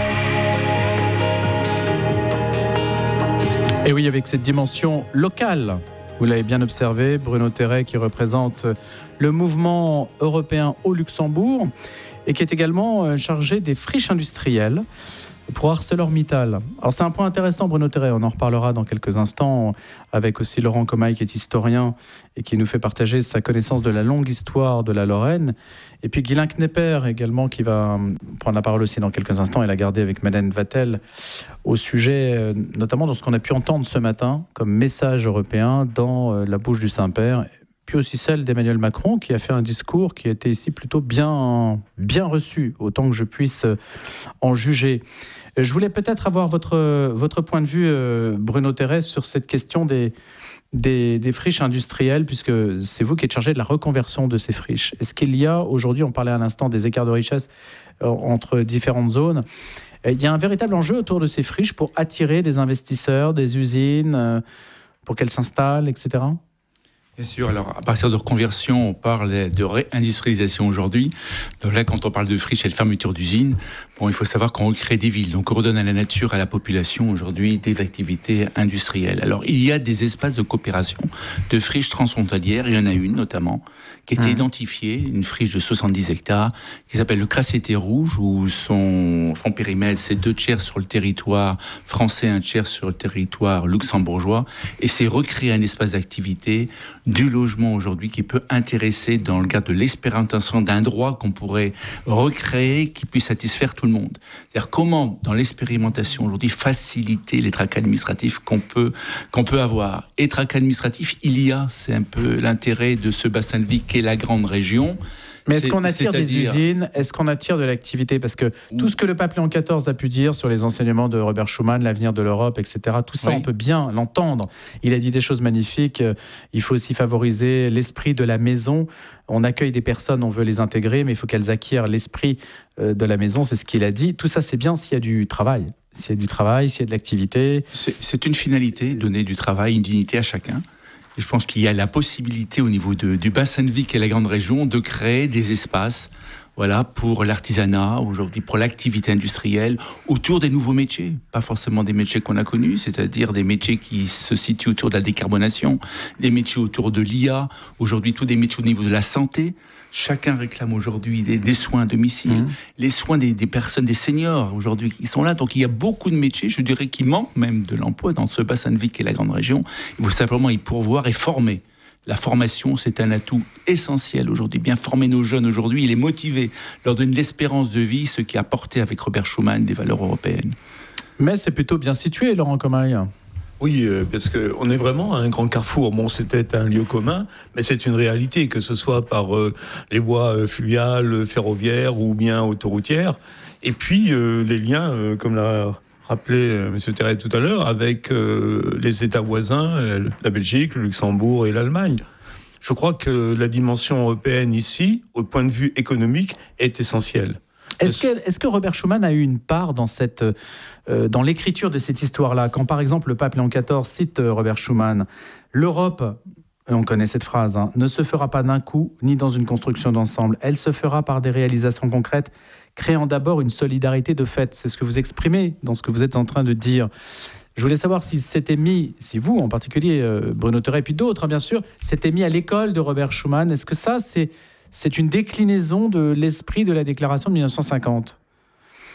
S3: Et oui, avec cette dimension locale, vous l'avez bien observé, Bruno Terret qui représente le mouvement européen au Luxembourg et qui est également chargé des friches industrielles pour ArcelorMittal. Alors c'est un point intéressant, Bruno Terret, on en reparlera dans quelques instants avec aussi Laurent Comaille qui est historien et qui nous fait partager sa connaissance de la longue histoire de la Lorraine. Et puis Guylain Knepper également qui va prendre la parole aussi dans quelques instants et la garder avec Madeleine Vatel au sujet notamment de ce qu'on a pu entendre ce matin comme message européen dans la bouche du Saint-Père, puis aussi celle d'Emmanuel Macron qui a fait un discours qui a été ici plutôt bien, bien reçu, autant que je puisse en juger. Je voulais peut-être avoir votre, votre point de vue, Bruno Terret, sur cette question des, des, des friches industrielles, puisque c'est vous qui êtes chargé de la reconversion de ces friches. Est-ce qu'il y a aujourd'hui, on parlait à l'instant des écarts de richesse entre différentes zones, il y a un véritable enjeu autour de ces friches pour attirer des investisseurs, des usines, pour qu'elles s'installent, et cetera?
S18: Bien sûr, alors à partir de reconversion, on parle de réindustrialisation aujourd'hui. Donc là, quand on parle de friches et de fermeture d'usines, bon, il faut savoir qu'on recrée des villes. Donc on redonne à la nature, à la population aujourd'hui des activités industrielles. Alors il y a des espaces de coopération, de friches transfrontalières. Il y en a une notamment qui a été mmh. identifiée, une friche de soixante-dix hectares, qui s'appelle le Crassété Rouge, où son, son périmètre, c'est deux tiers sur le territoire français, un tiers sur le territoire luxembourgeois. Et c'est recréer un espace d'activité, du logement aujourd'hui qui peut intéresser dans le cadre de l'expérimentation d'un droit qu'on pourrait recréer qui puisse satisfaire tout le monde. C'est-à-dire comment, dans l'expérimentation aujourd'hui, faciliter les tracas administratifs qu'on peut, qu'on peut avoir. Et tracas administratifs, il y a, c'est un peu l'intérêt de ce bassin de vie qu'est la grande région.
S3: Mais est-ce qu'on attire des usines? Est-ce qu'on attire de l'activité? Parce que tout ce que le pape Léon quatorze a pu dire sur les enseignements de Robert Schuman, l'avenir de l'Europe, et cetera, tout ça, oui. on peut bien l'entendre. Il a dit des choses magnifiques. Il faut aussi favoriser l'esprit de la maison. On accueille des personnes, on veut les intégrer, mais il faut qu'elles acquièrent l'esprit de la maison. C'est ce qu'il a dit. Tout ça, c'est bien s'il y a du travail. S'il y a du travail, s'il y a de l'activité.
S18: C'est, c'est une finalité, donner du travail, une dignité à chacun. Et je pense qu'il y a la possibilité au niveau de, du bassin de vie qu'est la grande région de créer des espaces voilà, pour l'artisanat, aujourd'hui pour l'activité industrielle, autour des nouveaux métiers. Pas forcément des métiers qu'on a connus, c'est-à-dire des métiers qui se situent autour de la décarbonation, des métiers autour de l'I A, aujourd'hui tous des métiers au niveau de la santé. Chacun réclame aujourd'hui des, des soins à domicile, mmh. les soins des, des personnes, des seniors aujourd'hui qui sont là. Donc il y a beaucoup de métiers, je dirais, qui manquent même de l'emploi dans ce bassin de vie qui est la grande région. Il faut simplement y pourvoir et former. La formation, c'est un atout essentiel aujourd'hui. Bien former nos jeunes aujourd'hui, les motiver, leur donner de l'espérance de vie, ce qui a porté avec Robert Schuman des valeurs européennes.
S3: Mais c'est plutôt bien situé, Laurent Comaille.
S5: Oui, euh, parce qu'on est vraiment à un grand carrefour. Bon, c'était un lieu commun, mais c'est une réalité, que ce soit par euh, les voies euh, fluviales, ferroviaires ou bien autoroutières. Et puis, euh, les liens, euh, comme l'a rappelé euh, M. Terret tout à l'heure, avec euh, les États voisins, euh, la Belgique, le Luxembourg et l'Allemagne. Je crois que la dimension européenne ici, au point de vue économique, est essentielle.
S3: Est-ce que, est-ce que Robert Schuman a eu une part dans, cette, euh, dans l'écriture de cette histoire-là? Quand par exemple le pape Léon quatorze cite euh, Robert Schuman, l'Europe, on connaît cette phrase, hein, ne se fera pas d'un coup ni dans une construction d'ensemble, elle se fera par des réalisations concrètes, créant d'abord une solidarité de fait. C'est ce que vous exprimez dans ce que vous êtes en train de dire. Je voulais savoir si c'était mis, si vous en particulier, euh, Bruno Terret, et puis d'autres hein, bien sûr, s'était mis à l'école de Robert Schuman. Est-ce que ça c'est... C'est une déclinaison de l'esprit de la déclaration de mille neuf cent cinquante.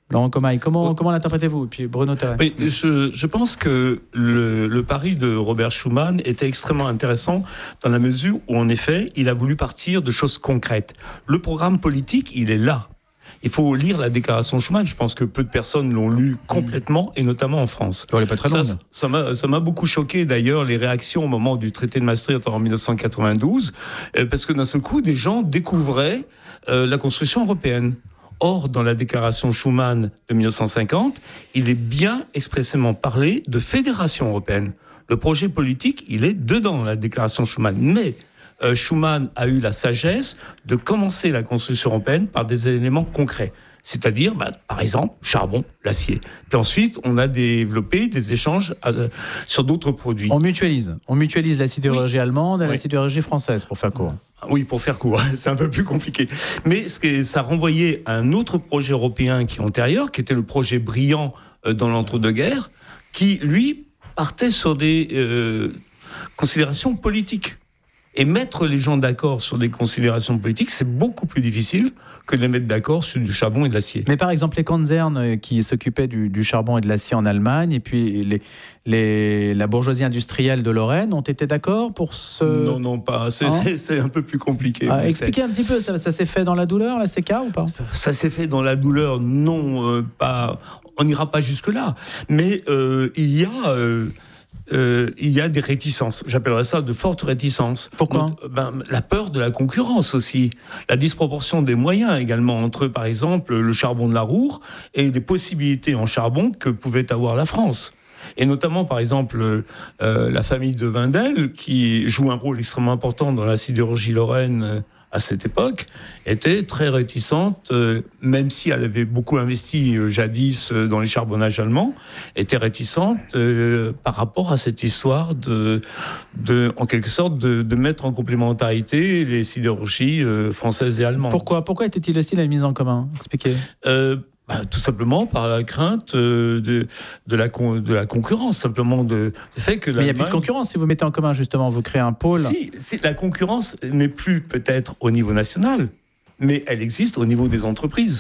S3: Laurent Commaille, comment, comment l'interprétez-vous? Et puis Bruno Terret.
S5: Oui, je, je pense que le, le pari de Robert Schuman était extrêmement intéressant dans la mesure où, en effet, il a voulu partir de choses concrètes. Le programme politique, il est là. Il faut lire la déclaration Schuman. Je pense que peu de personnes l'ont lu complètement, et notamment en France.
S3: Elle n'est pas très longue.
S5: Ça, ça m'a, ça m'a beaucoup choqué, d'ailleurs, les réactions au moment du traité de Maastricht en dix-neuf cent quatre-vingt-douze, euh, parce que d'un seul coup, des gens découvraient euh, la construction européenne. Or, dans la déclaration Schuman de dix-neuf cent cinquante, il est bien expressément parlé de fédération européenne. Le projet politique, il est dedans, la déclaration Schuman. Mais euh, Schuman a eu la sagesse de commencer la construction européenne par des éléments concrets. C'est-à-dire, bah, par exemple, charbon, l'acier. Puis ensuite, on a développé des échanges euh, sur d'autres produits.
S3: On mutualise. On mutualise la sidérurgie oui. allemande et oui. la sidérurgie française, pour faire court.
S5: Oui, pour faire court, c'est un peu plus compliqué. Mais ce que ça renvoyait à un autre projet européen qui est antérieur, qui était le projet brillant euh, dans l'entre-deux-guerres, qui, lui, partait sur des euh, considérations politiques. Et mettre les gens d'accord sur des considérations politiques, c'est beaucoup plus difficile que de les mettre d'accord sur du charbon et de l'acier.
S3: Mais par exemple, les Konzern qui s'occupaient du, du charbon et de l'acier en Allemagne, et puis les, les, la bourgeoisie industrielle de Lorraine ont été d'accord pour ce...
S5: Non, non, pas. C'est, hein c'est, c'est un peu plus compliqué.
S3: Ah, expliquez un petit peu, ça, ça s'est fait dans la douleur, la C K, ou pas?
S5: Ça s'est fait dans la douleur, non, euh, pas... On n'ira pas jusque-là. Mais euh, il y a... Euh, Euh, il y a des réticences, j'appellerais ça de fortes réticences.
S3: Pourquoi?
S5: Donc, ben, la peur de la concurrence aussi, la disproportion des moyens également entre, par exemple, le charbon de la Roure et les possibilités en charbon que pouvait avoir la France. Et notamment, par exemple, euh, la famille de Wendel, qui joue un rôle extrêmement important dans la sidérurgie lorraine euh, à cette époque, était très réticente, euh, même si elle avait beaucoup investi euh, jadis euh, dans les charbonnages allemands, était réticente euh, par rapport à cette histoire de, de en quelque sorte, de, de mettre en complémentarité les sidérurgies euh, françaises et allemandes.
S3: Pourquoi, pourquoi était-il hostile à la mise en commun? Expliquez.
S5: Euh, Bah, tout simplement par la crainte euh, de, de, la con, de la concurrence, simplement de, du fait que...
S3: Mais il n'y a plus de concurrence si vous mettez en commun, justement, vous créez un pôle.
S5: Si, si, la concurrence n'est plus peut-être au niveau national, mais elle existe au niveau des entreprises.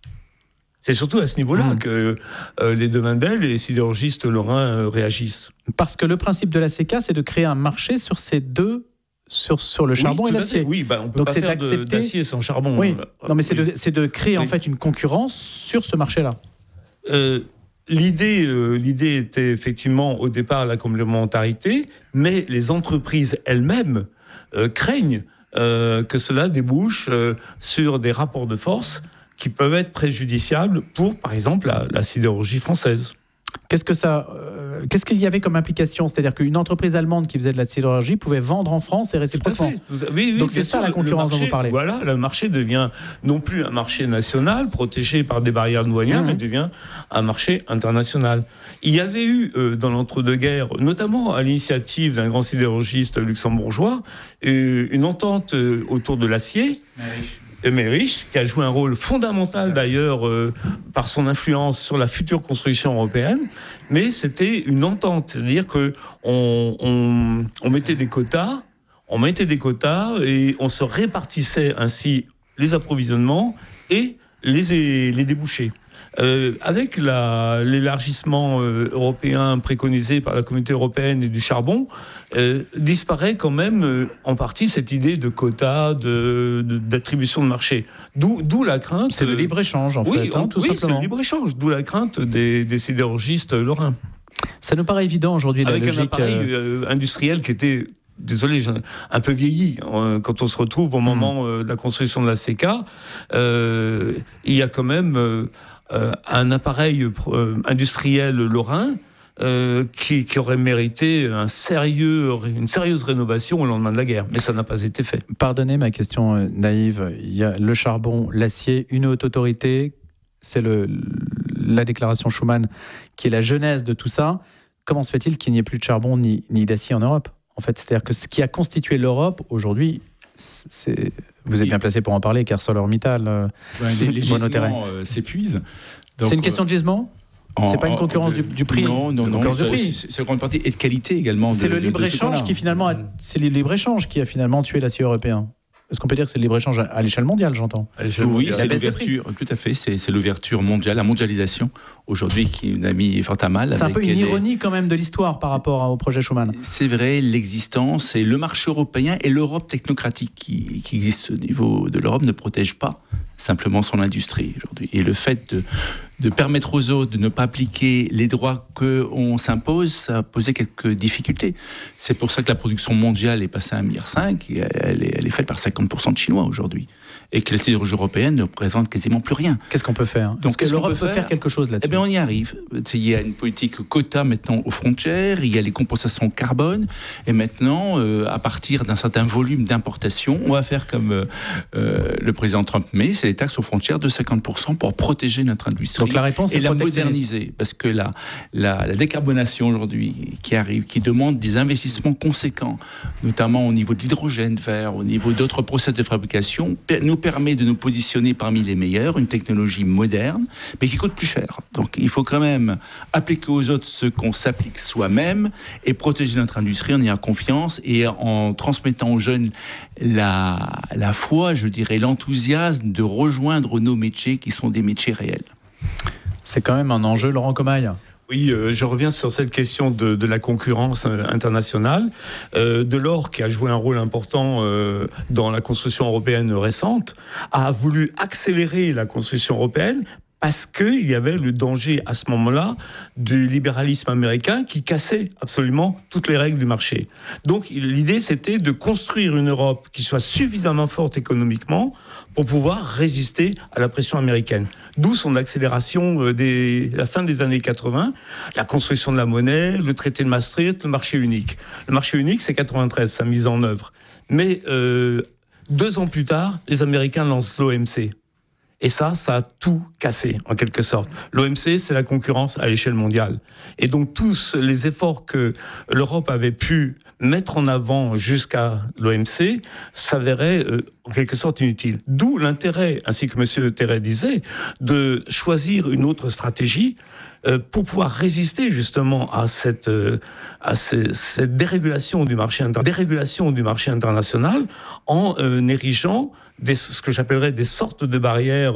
S5: C'est surtout à ce niveau-là mmh. que euh, les de Wendel et les sidérurgistes lorrains euh, réagissent.
S3: Parce que le principe de la C K, c'est de créer un marché sur ces deux... Sur, sur le charbon
S5: oui,
S3: et l'acier.
S5: Oui, bah, on peut
S3: Donc
S5: pas
S3: c'est
S5: faire
S3: d'accepter...
S5: de, d'acier sans charbon.
S3: Oui. Non, mais c'est,
S5: oui.
S3: de, c'est de créer
S5: oui.
S3: en fait une concurrence sur ce marché-là.
S5: Euh, l'idée, euh, l'idée était effectivement au départ la complémentarité, mais les entreprises elles-mêmes euh, craignent euh, que cela débouche euh, sur des rapports de force qui peuvent être préjudiciables pour, par exemple, la, la sidérurgie française.
S3: Qu'est-ce que ça, euh, qu'est-ce qu'il y avait comme implication? C'est-à-dire qu'une entreprise allemande qui faisait de la sidérurgie pouvait vendre en France et réciproquement.
S5: Oui, oui,
S3: Donc c'est ça la concurrence
S5: marché,
S3: dont vous parlez.
S5: Voilà, le marché devient non plus un marché national protégé par des barrières douanières, mmh. mais devient un marché international. Il y avait eu euh, dans l'entre-deux-guerres, notamment à l'initiative d'un grand sidérurgiste luxembourgeois, euh, une entente euh, autour de l'acier. Merich. Merich, qui a joué un rôle fondamental d'ailleurs euh, par son influence sur la future construction européenne, mais c'était une entente, c'est-à-dire que on, on, on mettait des quotas, on mettait des quotas et on se répartissait ainsi les approvisionnements et les, les débouchés. Euh, avec la, l'élargissement euh, européen préconisé par la Communauté européenne et du charbon, euh, disparaît quand même euh, en partie cette idée de quotas, de, de, d'attribution de marché. D'où, d'où la crainte...
S3: C'est le libre-échange, en
S5: oui,
S3: fait, hein, tout
S5: oui,
S3: simplement.
S5: c'est le libre-échange, d'où la crainte des, des sidérurgistes lorrains.
S3: Ça nous paraît évident aujourd'hui, la
S5: avec
S3: logique...
S5: un appareil euh, industriel qui était... Désolé, j'ai un peu vieilli. Quand on se retrouve au moment mmh. de la construction de la C K, euh, il y a quand même euh, un appareil euh, industriel lorrain euh, qui, qui aurait mérité un sérieux, une sérieuse rénovation au lendemain de la guerre. Mais ça n'a pas été fait.
S3: Pardonnez ma question naïve. Il y a le charbon, l'acier, une haute autorité. C'est le, la déclaration Schuman qui est la genèse de tout ça. Comment se fait-il qu'il n'y ait plus de charbon ni, ni d'acier en Europe ? En fait, c'est-à-dire que ce qui a constitué l'Europe aujourd'hui, c'est... vous êtes bien placé pour en parler, car ArcelorMittal, euh,
S18: ouais, les, les gisements euh, s'épuisent. Donc,
S3: c'est une question de gisement ?
S18: en,
S3: C'est pas une concurrence
S18: en,
S3: du, du prix ?
S18: Non, non, non.
S3: C'est,
S18: c'est, c'est, c'est grande partie et de qualité également.
S3: C'est
S18: de,
S3: le libre échange qui finalement, a, c'est le libre échange qui a finalement tué l'acier européen. Est-ce qu'on peut dire que c'est le libre-échange à l'échelle mondiale, j'entends ?
S18: Oui, c'est l'ouverture, tout à fait, c'est, c'est l'ouverture mondiale, la mondialisation, aujourd'hui, qui nous a mis fort à mal.
S3: C'est un peu une
S18: des...
S3: ironie quand même de l'histoire par rapport au projet Schuman.
S18: C'est vrai, l'existence et le marché européen et l'Europe technocratique qui, qui existe au niveau de l'Europe ne protège pas simplement son industrie aujourd'hui. Et le fait de, de permettre aux autres de ne pas appliquer les droits qu'on s'impose, ça a posé quelques difficultés. C'est pour ça que la production mondiale est passée à un virgule cinq milliard et elle est, elle est faite par cinquante pour cent de Chinois aujourd'hui. Et que les sidérurgies européennes ne représentent quasiment plus rien.
S3: Qu'est-ce qu'on peut faire ? Donc, est-ce que l'Europe peut faire, faire quelque chose là-dessus ?
S18: Eh bien, on y arrive. Il y a une politique quota maintenant aux frontières, il y a les compensations carbone, et maintenant, euh, à partir d'un certain volume d'importation, on va faire comme euh, euh, le président Trump met, c'est les taxes aux frontières de cinquante pour cent pour protéger notre industrie.
S3: Donc la réponse
S18: et
S3: est
S18: la moderniser, parce que la, la, la décarbonation aujourd'hui qui arrive, qui demande des investissements conséquents, notamment au niveau de l'hydrogène vert, au niveau d'autres process de fabrication, nous permet de nous positionner parmi les meilleurs, une technologie moderne, mais qui coûte plus cher. Donc il faut quand même appliquer aux autres ce qu'on s'applique soi-même et protéger notre industrie en ayant confiance et en transmettant aux jeunes la, la foi, je dirais, l'enthousiasme de rejoindre nos métiers qui sont des métiers réels.
S3: C'est quand même un enjeu, Laurent Comaille.
S5: Oui, euh, je reviens sur cette question de, de la concurrence euh, internationale. Euh, Delors, qui a joué un rôle important euh, dans la construction européenne récente, a voulu accélérer la construction européenne parce qu'il y avait le danger à ce moment-là du libéralisme américain qui cassait absolument toutes les règles du marché. Donc l'idée, c'était de construire une Europe qui soit suffisamment forte économiquement pour pouvoir résister à la pression américaine. D'où son accélération dès la fin des années quatre-vingts, la construction de la monnaie, le traité de Maastricht, le marché unique. Le marché unique, c'est quatre-vingt-treize, sa mise en œuvre. Mais euh, deux ans plus tard, les Américains lancent l'O M C. Et ça, ça a tout cassé, en quelque sorte. L'O M C, c'est la concurrence à l'échelle mondiale. Et donc, tous les efforts que l'Europe avait pu mettre en avant jusqu'à l'O M C s'avéraient, euh, en quelque sorte, inutiles. D'où l'intérêt, ainsi que M. Terret disait, de choisir une autre stratégie euh, pour pouvoir résister, justement, à cette, euh, à ce, cette dérégulation du marché, inter- dérégulation du marché international en euh, érigeant des, ce que j'appellerais des sortes de barrières